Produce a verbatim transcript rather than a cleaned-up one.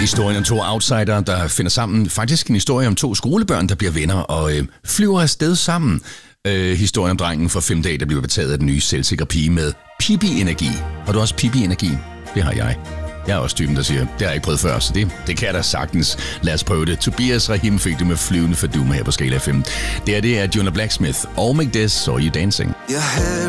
Historien om to outsider, der finder sammen. Faktisk en historie om to skolebørn, der bliver venner og øh, flyver afsted sammen. Øh, historien om drengen fra fem dage, der bliver betaget af den nye selvsikre pige med Pippi-energi. Har du også Pippi-energi? Det har jeg. Jeg er også typen, der siger, det har jeg ikke prøvet før, så det, det kan jeg da sagtens. Lad os prøve det. Tobias Rahim fik det med flyvende fordum her på Skala F M. Det er det er Jonah Blacksmith. All Make This, Saw You Dancing. Your hair